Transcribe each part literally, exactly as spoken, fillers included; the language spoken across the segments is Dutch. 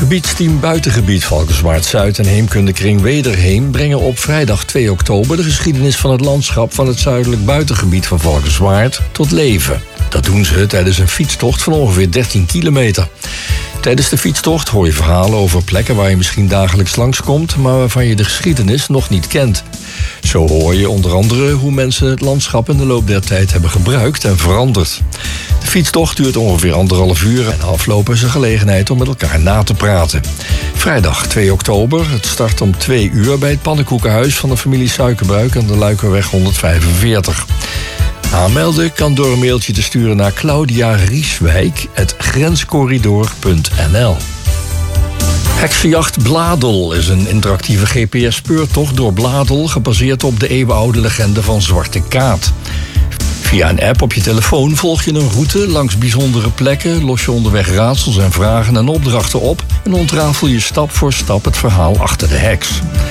Gebiedsteam Buitengebied Valkenswaard-Zuid en Heemkundekring Wederheem brengen op vrijdag twee oktober de geschiedenis van het landschap van het zuidelijk buitengebied van Valkenswaard tot leven. Dat doen ze tijdens een fietstocht van ongeveer dertien kilometer. Tijdens de fietstocht hoor je verhalen over plekken waar je misschien dagelijks langskomt, maar waarvan je de geschiedenis nog niet kent. Zo hoor je onder andere hoe mensen het landschap in de loop der tijd hebben gebruikt en veranderd. De fietstocht duurt ongeveer anderhalf uur en afloop is een gelegenheid om met elkaar na te praten. Vrijdag twee oktober, het start om twee uur bij het pannenkoekenhuis van de familie Suikerbuik aan de Luikerweg honderdvijfenveertig. Aanmelden kan door een mailtje te sturen naar Claudia Rieswijk at grenscorridor punt n l. Heksenjacht Bladel is een interactieve G P S-speurtocht door Bladel, gebaseerd op de eeuwenoude legende van Zwarte Kaat. Via een app op je telefoon volg je een route langs bijzondere plekken, los je onderweg raadsels en vragen en opdrachten op en ontrafel je stap voor stap het verhaal achter de heks.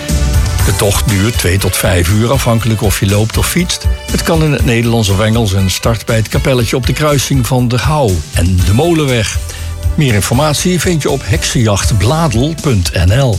De tocht duurt twee tot vijf uur, afhankelijk of je loopt of fietst. Het kan in het Nederlands of Engels en start bij het kapelletje op de kruising van de Houw en de Molenweg. Meer informatie vind je op heksenjachtbladel punt n l.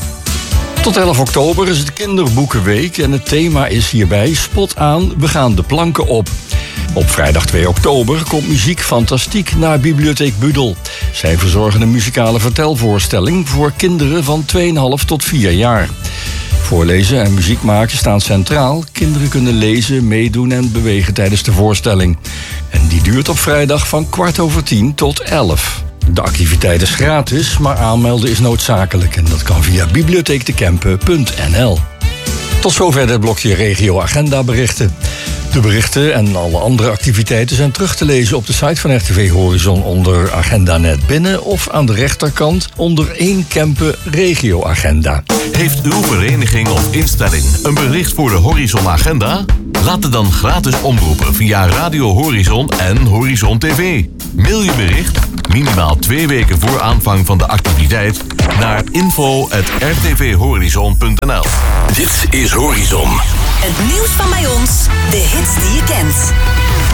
Tot elf oktober is het Kinderboekenweek en het thema is hierbij Spot aan, we gaan de planken op. Op vrijdag twee oktober komt Muziek Fantastiek naar Bibliotheek Budel. Zij verzorgen een muzikale vertelvoorstelling voor kinderen van twee komma vijf tot vier jaar. Voorlezen en muziek maken staan centraal. Kinderen kunnen lezen, meedoen en bewegen tijdens de voorstelling. En die duurt op vrijdag van kwart over tien tot elf. De activiteit is gratis, maar aanmelden is noodzakelijk. En dat kan via bibliotheekdekempen punt n l. Tot zover het blokje Regio Agenda berichten. De berichten en alle andere activiteiten zijn terug te lezen op de site van R T V Horizon onder Agenda Net Binnen of aan de rechterkant onder één Kempen Regio Agenda. Heeft uw vereniging of instelling een bericht voor de Horizon Agenda? Laat het dan gratis omroepen via Radio Horizon en Horizon T V. Mail je bericht minimaal twee weken voor aanvang van de activiteit naar info at r t v horizon punt n l. Dit is Horizon. Het nieuws van bij ons, de hits die je kent.